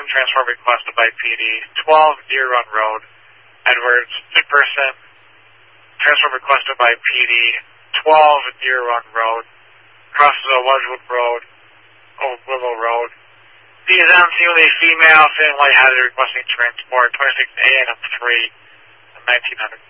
transfer requested by PD, 12 Deer Run Road, Edwards. McPherson, transfer requested by PD, 12 Deer Run Road, crosses of Wedgewood Road, Old Willow Road. D is only female, feeling lightheaded, requesting transport, 26A and 3, 1900.